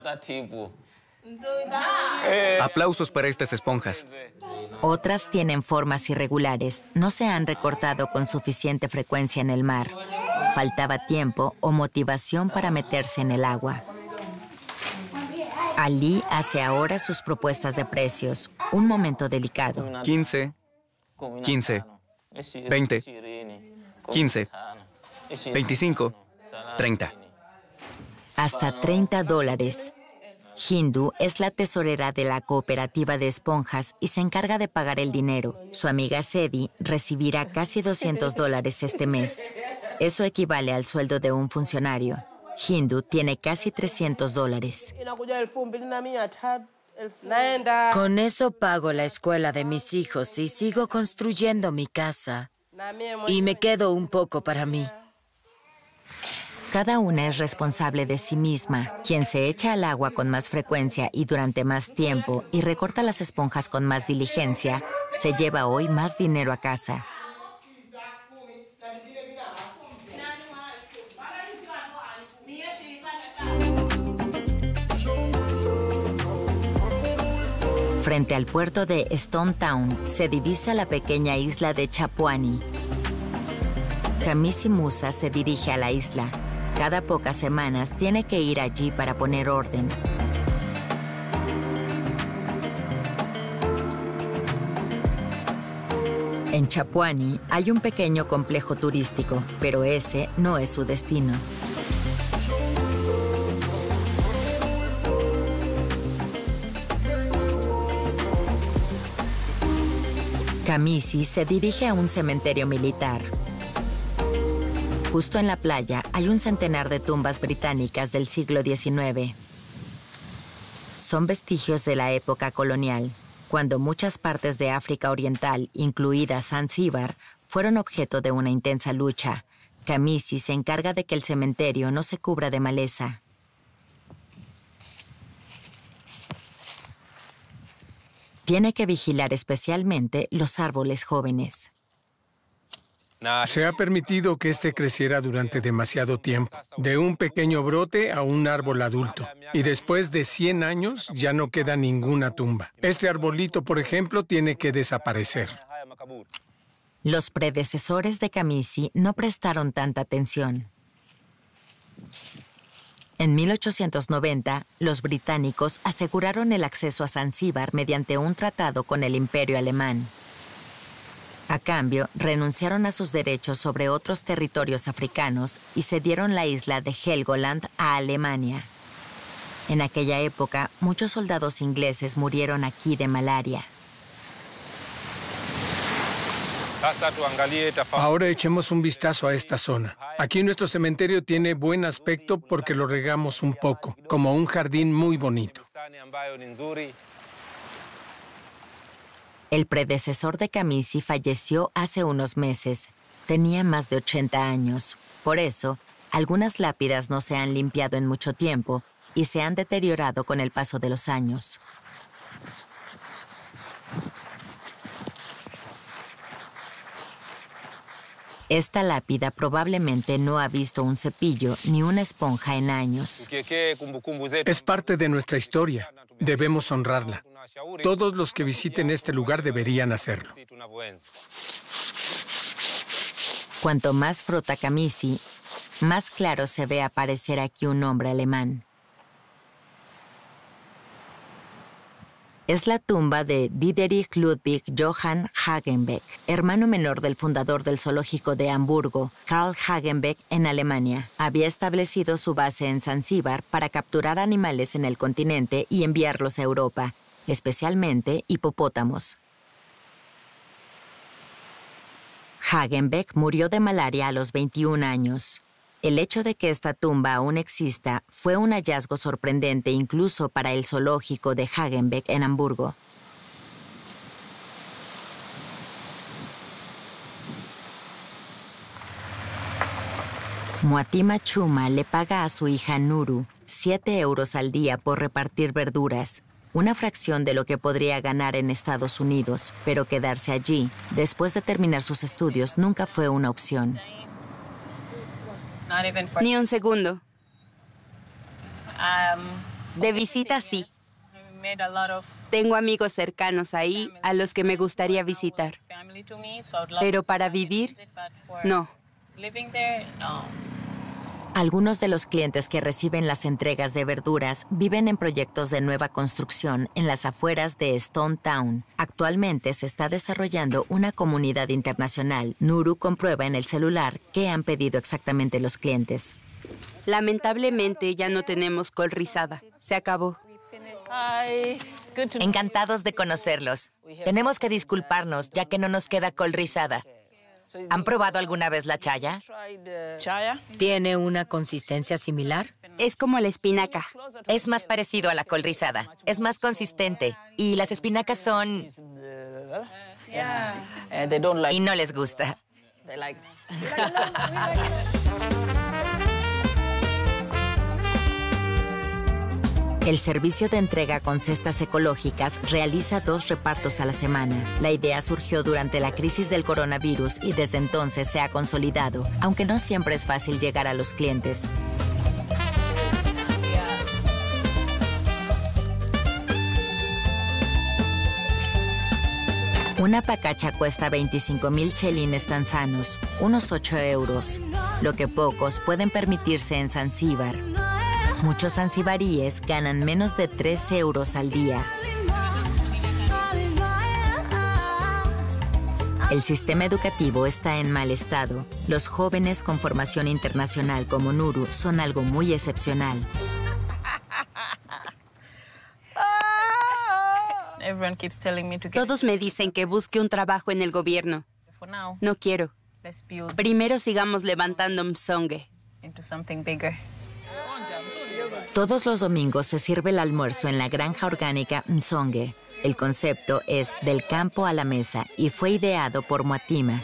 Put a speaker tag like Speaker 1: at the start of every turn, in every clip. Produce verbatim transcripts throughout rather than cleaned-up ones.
Speaker 1: Aplausos para estas esponjas.
Speaker 2: Otras tienen formas irregulares, no se han recortado con suficiente frecuencia en el mar. Faltaba tiempo o motivación para meterse en el agua. Ali hace ahora sus propuestas de precios. Un momento delicado.
Speaker 1: quince, quince, veinte, quince, veinticinco, treinta.
Speaker 2: Hasta treinta dólares. Hindu es la tesorera de la cooperativa de esponjas y se encarga de pagar el dinero. Su amiga Sedi recibirá casi doscientos dólares este mes. Eso equivale al sueldo de un funcionario. Hindu tiene casi trescientos dólares.
Speaker 3: Con eso pago la escuela de mis hijos y sigo construyendo mi casa. Y me quedo un poco para mí.
Speaker 2: Cada una es responsable de sí misma. Quien se echa al agua con más frecuencia y durante más tiempo y recorta las esponjas con más diligencia, se lleva hoy más dinero a casa. Frente al puerto de Stone Town se divisa la pequeña isla de Chapwani. Kamisi Musa se dirige a la isla. Cada pocas semanas tiene que ir allí para poner orden. En Chapwani hay un pequeño complejo turístico, pero ese no es su destino. Kamisi se dirige a un cementerio militar. Justo en la playa hay un centenar de tumbas británicas del siglo diecinueve. Son vestigios de la época colonial, cuando muchas partes de África Oriental, incluida Zanzíbar, fueron objeto de una intensa lucha. Kamisi se encarga de que el cementerio no se cubra de maleza. Tiene que vigilar especialmente los árboles jóvenes.
Speaker 4: Se ha permitido que este creciera durante demasiado tiempo, de un pequeño brote a un árbol adulto. Y después de cien años ya no queda ninguna tumba. Este arbolito, por ejemplo, tiene que desaparecer.
Speaker 2: Los predecesores de Kamisi no prestaron tanta atención. En mil ochocientos noventa, los británicos aseguraron el acceso a Zanzíbar mediante un tratado con el Imperio Alemán. A cambio, renunciaron a sus derechos sobre otros territorios africanos y cedieron la isla de Helgoland a Alemania. En aquella época, muchos soldados ingleses murieron aquí de malaria.
Speaker 4: Ahora echemos un vistazo a esta zona. Aquí nuestro cementerio tiene buen aspecto porque lo regamos un poco, como un jardín muy bonito.
Speaker 2: El predecesor de Kamisi falleció hace unos meses. Tenía más de ochenta años. Por eso, algunas lápidas no se han limpiado en mucho tiempo y se han deteriorado con el paso de los años. Esta lápida probablemente no ha visto un cepillo ni una esponja en años.
Speaker 4: Es parte de nuestra historia. Debemos honrarla. Todos los que visiten este lugar deberían hacerlo.
Speaker 2: Cuanto más frota Kamisi, más claro se ve aparecer aquí un nombre alemán. Es la tumba de Diederik Ludwig Johann Hagenbeck, hermano menor del fundador del zoológico de Hamburgo, Karl Hagenbeck, en Alemania. Había establecido su base en Zanzíbar para capturar animales en el continente y enviarlos a Europa, especialmente hipopótamos. Hagenbeck murió de malaria a los veintiún años. El hecho de que esta tumba aún exista fue un hallazgo sorprendente incluso para el zoológico de Hagenbeck en Hamburgo. Muatima Chuma le paga a su hija Nuru siete euros al día por repartir verduras, una fracción de lo que podría ganar en Estados Unidos, pero quedarse allí, después de terminar sus estudios, nunca fue una opción.
Speaker 5: Ni un segundo. De visita, sí. Tengo amigos cercanos ahí a los que me gustaría visitar. Pero para vivir, no.
Speaker 2: Algunos de los clientes que reciben las entregas de verduras viven en proyectos de nueva construcción en las afueras de Stone Town. Actualmente se está desarrollando una comunidad internacional. Nuru comprueba en el celular qué han pedido exactamente los clientes.
Speaker 5: Lamentablemente ya no tenemos col rizada. Se acabó.
Speaker 2: Encantados de conocerlos. Tenemos que disculparnos ya que no nos queda col rizada. ¿Han probado alguna vez la chaya?
Speaker 3: ¿Tiene una consistencia similar?
Speaker 5: Es como la espinaca.
Speaker 2: Es más parecido a la col rizada. Es más consistente. Y las espinacas son... Y no les gusta. El servicio de entrega con cestas ecológicas realiza dos repartos a la semana. La idea surgió durante la crisis del coronavirus y desde entonces se ha consolidado, aunque no siempre es fácil llegar a los clientes. Una pacacha cuesta veinticinco mil chelines tanzanos, unos ocho euros, lo que pocos pueden permitirse en Zanzíbar. Muchos zanzibaríes ganan menos de tres euros al día. El sistema educativo está en mal estado. Los jóvenes con formación internacional como Nuru son algo muy excepcional.
Speaker 5: Todos me dicen que busque un trabajo en el gobierno. No quiero. Primero sigamos levantando Msonge.
Speaker 2: Todos los domingos se sirve el almuerzo en la granja orgánica Msonge. El concepto es del campo a la mesa y fue ideado por Muatima.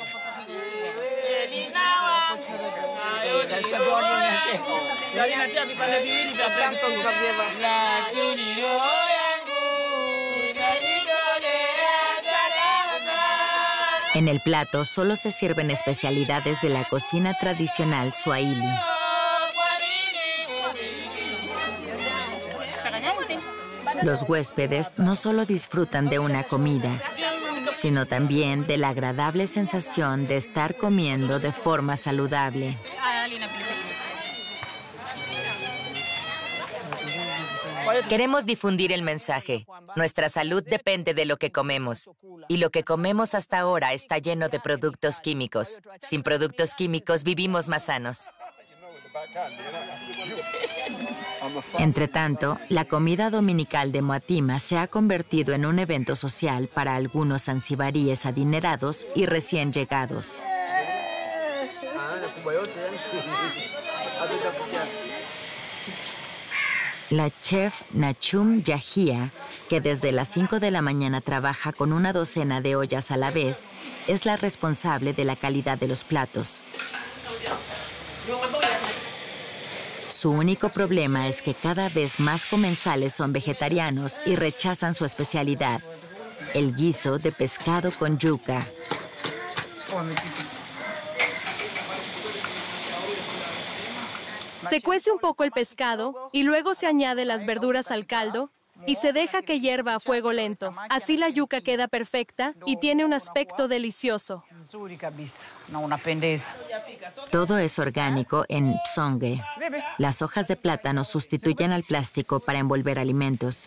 Speaker 2: En el plato solo se sirven especialidades de la cocina tradicional swahili. Los huéspedes no solo disfrutan de una comida, sino también de la agradable sensación de estar comiendo de forma saludable. Queremos difundir el mensaje. Nuestra salud depende de lo que comemos. Y lo que comemos hasta ahora está lleno de productos químicos. Sin productos químicos vivimos más sanos. Entre tanto, la comida dominical de Muatima se ha convertido en un evento social para algunos zanzibaríes adinerados y recién llegados. La chef Nachum Yahia, que desde las cinco de la mañana trabaja con una docena de ollas a la vez, es la responsable de la calidad de los platos. Su único problema es que cada vez más comensales son vegetarianos y rechazan su especialidad, el guiso de pescado con yuca.
Speaker 6: Se cuece un poco el pescado y luego se añade las verduras al caldo y se deja que hierva a fuego lento. Así la yuca queda perfecta y tiene un aspecto delicioso.
Speaker 2: Todo es orgánico en Msonge. Las hojas de plátano sustituyen al plástico para envolver alimentos.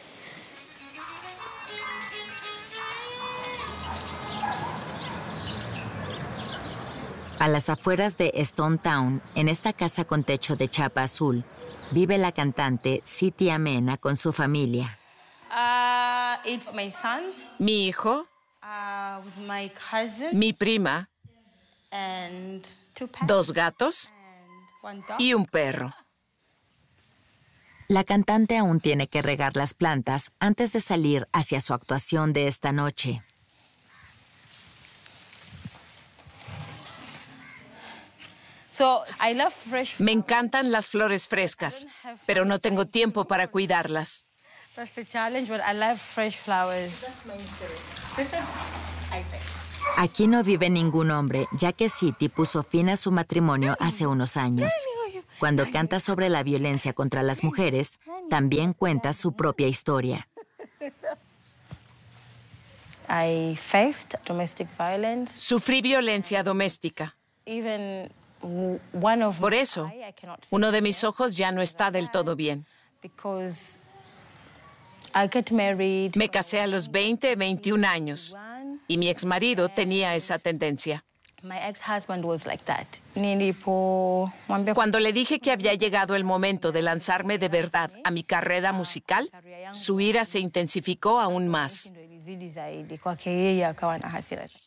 Speaker 2: A las afueras de Stone Town, en esta casa con techo de chapa azul, vive la cantante Siti Amena con su familia.
Speaker 7: Uh, it's my son,
Speaker 8: Mi hijo,
Speaker 7: uh, with my cousin,
Speaker 8: mi prima,
Speaker 7: and two pets,
Speaker 8: dos gatos
Speaker 7: and one dog.
Speaker 8: y un perro.
Speaker 2: La cantante aún tiene que regar las plantas antes de salir hacia su actuación de esta noche.
Speaker 7: So, I love fresh
Speaker 8: Me encantan las flores frescas, pero no tengo tiempo para cuidarlas.
Speaker 7: That's the challenge, but I love fresh flowers.
Speaker 2: Aquí no vive ningún hombre, ya que Siti puso fin a su matrimonio hace unos años. Cuando canta sobre la violencia contra las mujeres, también cuenta su propia historia.
Speaker 7: I faced domestic violence.
Speaker 8: Sufrí violencia doméstica.
Speaker 7: Even one of
Speaker 8: Por eso,
Speaker 7: my eye, I cannot see
Speaker 8: uno de mis ojos ya no está del todo bien.
Speaker 7: because I get married.
Speaker 8: Me casé a los veinte, veintiún años y mi exmarido tenía esa tendencia.
Speaker 7: My ex-husband was like that. Nilipo mwambia
Speaker 8: Cuando le dije que había llegado el momento de lanzarme de verdad a mi carrera musical, su ira se intensificó aún más.
Speaker 7: ndo ilizidi zaidi kwake yeye akawa na hasira.